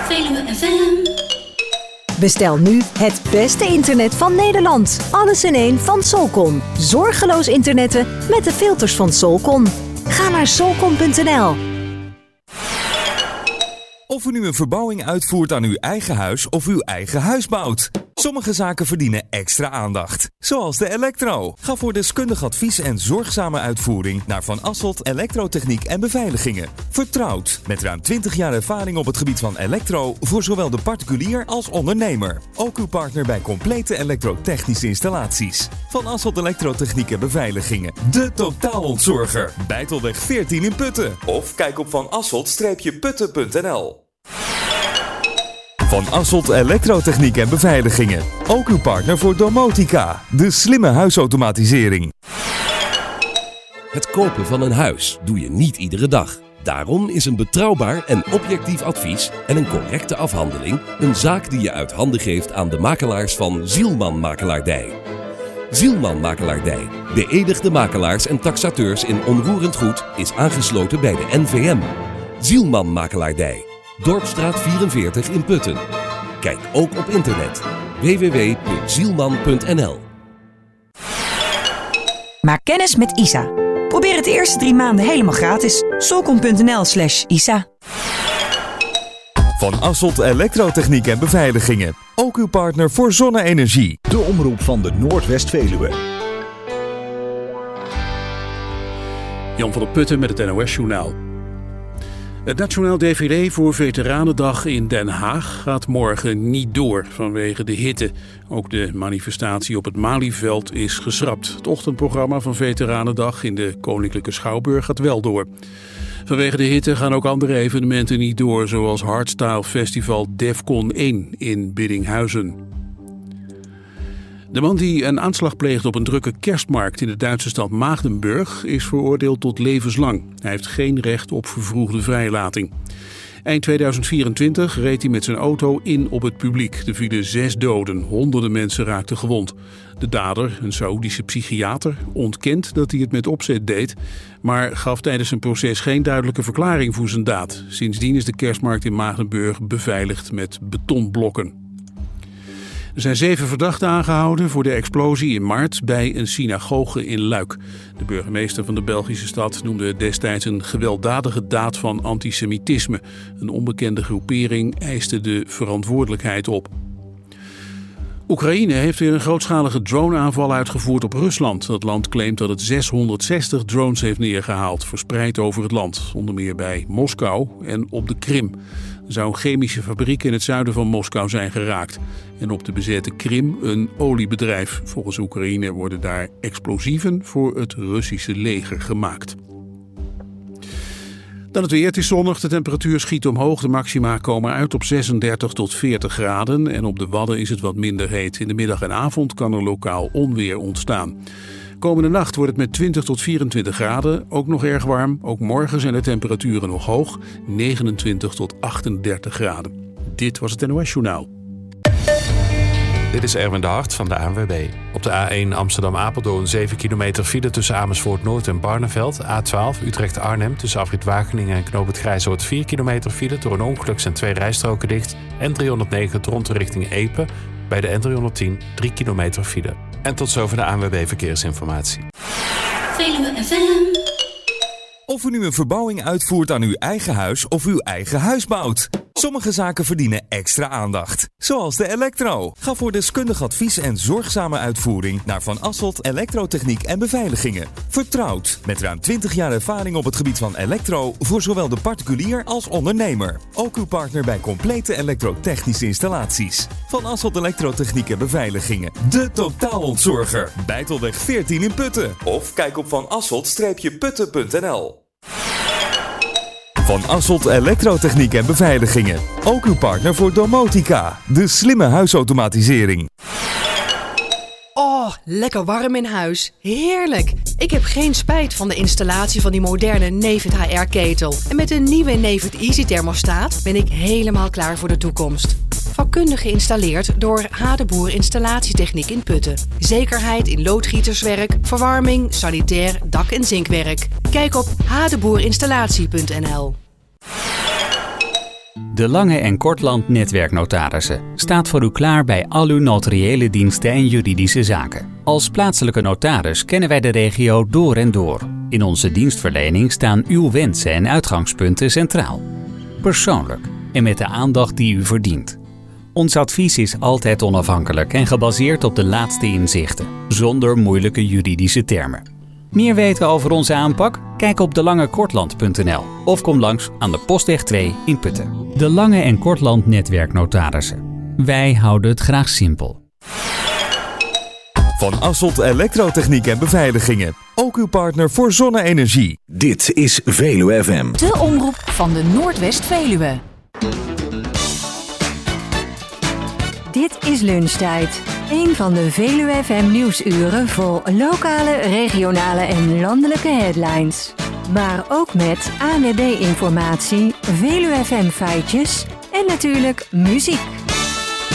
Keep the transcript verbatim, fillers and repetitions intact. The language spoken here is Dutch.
Veluwe F M. Bestel nu het beste internet van Nederland. Alles in één van Solcon. Zorgeloos internetten met de filters van Solcon. Ga naar solcon punt n l. Of u nu een verbouwing uitvoert aan uw eigen huis of uw eigen huis bouwt. Sommige zaken verdienen extra aandacht. Zoals de elektro. Ga voor deskundig advies en zorgzame uitvoering naar Van Asselt Elektrotechniek en Beveiligingen. Vertrouwd. Met ruim twintig jaar ervaring op het gebied van elektro voor zowel de particulier als ondernemer. Ook uw partner bij complete elektrotechnische installaties. Van Asselt Elektrotechniek en Beveiligingen. De totaalontzorger. Bijtelweg veertien in Putten. Of kijk op van asselt putten punt n l. Van Asselt Elektrotechniek en Beveiligingen. Ook uw partner voor domotica, de slimme huisautomatisering. Het kopen van een huis doe je niet iedere dag. Daarom is een betrouwbaar en objectief advies en een correcte afhandeling een zaak die je uit handen geeft aan de makelaars van Zielman Makelaardij. Zielman Makelaardij, beëdigde makelaars en taxateurs in onroerend goed, is aangesloten bij de N V M. Zielman Makelaardij. Dorpstraat vierenveertig in Putten. Kijk ook op internet w w w punt zielman punt n l. Maak kennis met I S A. Probeer het de eerste drie maanden helemaal gratis. solcon punt n l slash I S A. Van Asselt Elektrotechniek en Beveiligingen. Ook uw partner voor zonne-energie. De omroep van de Noordwest-Veluwe. Jan van der Putten met het N O S-journaal. Het Nationaal Défilé voor Veteranendag in Den Haag gaat morgen niet door vanwege de hitte. Ook de manifestatie op het Malieveld is geschrapt. Het ochtendprogramma van Veteranendag in de Koninklijke Schouwburg gaat wel door. Vanwege de hitte gaan ook andere evenementen niet door, zoals Hardstyle Festival Defcon één in Biddinghuizen. De man die een aanslag pleegde op een drukke kerstmarkt in de Duitse stad Magdeburg is veroordeeld tot levenslang. Hij heeft geen recht op vervroegde vrijlating. Eind tweeduizend vierentwintig reed hij met zijn auto in op het publiek. Er vielen zes doden, honderden mensen raakten gewond. De dader, een Saoedische psychiater, ontkent dat hij het met opzet deed, maar gaf tijdens zijn proces geen duidelijke verklaring voor zijn daad. Sindsdien is de kerstmarkt in Magdeburg beveiligd met betonblokken. Er zijn zeven verdachten aangehouden voor de explosie in maart bij een synagoge in Luik. De burgemeester van de Belgische stad noemde het destijds een gewelddadige daad van antisemitisme. Een onbekende groepering eiste de verantwoordelijkheid op. Oekraïne heeft weer een grootschalige droneaanval uitgevoerd op Rusland. Dat land claimt dat het zeshonderdzestig drones heeft neergehaald, verspreid over het land. Onder meer bij Moskou en op de Krim. Er zou een chemische fabriek in het zuiden van Moskou zijn geraakt. En op de bezette Krim een oliebedrijf. Volgens Oekraïne worden daar explosieven voor het Russische leger gemaakt. Dan het weer. Het is zonnig. De temperatuur schiet omhoog. De maxima komen uit op zesendertig tot veertig graden. En op de Wadden is het wat minder heet. In de middag en avond kan er lokaal onweer ontstaan. Komende nacht wordt het met twintig tot vierentwintig graden. Ook nog erg warm. Ook morgen zijn de temperaturen nog hoog. negenentwintig tot achtendertig graden. Dit was het N O S-journaal. Dit is Erwin de Hart van de A N W B. Op de A één Amsterdam-Apeldoorn zeven kilometer file tussen Amersfoort Noord en Barneveld. A twaalf Utrecht-Arnhem tussen afrit Wageningen en Knoop het Grijzoord vier kilometer file. Door een ongeluk zijn twee rijstroken dicht. N driehonderdnegen Dronten richting Epe. Bij de N driehonderdtien drie kilometer file. En tot zover de A N W B Verkeersinformatie. Veluwe F M. Of u nu een verbouwing uitvoert aan uw eigen huis of uw eigen huis bouwt. Sommige zaken verdienen extra aandacht. Zoals de elektro. Ga voor deskundig advies en zorgzame uitvoering naar Van Asselt Elektrotechniek en Beveiligingen. Vertrouwd. Met ruim twintig jaar ervaring op het gebied van elektro voor zowel de particulier als ondernemer. Ook uw partner bij complete elektrotechnische installaties. Van Asselt Elektrotechniek en Beveiligingen. De totaalontzorger. Bijtelweg veertien in Putten. Of kijk op van asselt putten punt n l. Van Asselt Elektrotechniek en Beveiligingen. Ook uw partner voor domotica, de slimme huisautomatisering. Oh, lekker warm in huis. Heerlijk. Ik heb geen spijt van de installatie van die moderne Nefit H R-ketel. En met een nieuwe Nefit Easy thermostaat ben ik helemaal klaar voor de toekomst. Vakkundig geïnstalleerd door H. de Boer Installatietechniek in Putten. Zekerheid in loodgieterswerk, verwarming, sanitair, dak- en zinkwerk. Kijk op h de boer installatie punt n l. De Lange en Kortland Netwerknotarissen staat voor u klaar bij al uw notariële diensten en juridische zaken. Als plaatselijke notaris kennen wij de regio door en door. In onze dienstverlening staan uw wensen en uitgangspunten centraal. Persoonlijk en met de aandacht die u verdient. Ons advies is altijd onafhankelijk en gebaseerd op de laatste inzichten, zonder moeilijke juridische termen. Meer weten over onze aanpak? Kijk op de lange kortland punt n l of kom langs aan de Postweg twee in Putten. De Lange en Kortland Netwerknotarissen. Wij houden het graag simpel. Van Asselt Elektrotechniek en Beveiligingen. Ook uw partner voor zonne-energie. Dit is Veluwe F M. De omroep van de Noordwest-Veluwe. Dit is lunchtijd. Een van de Veluwe F M nieuwsuren vol lokale, regionale en landelijke headlines. Maar ook met A N W B-informatie, Veluwe F M feitjes en natuurlijk muziek.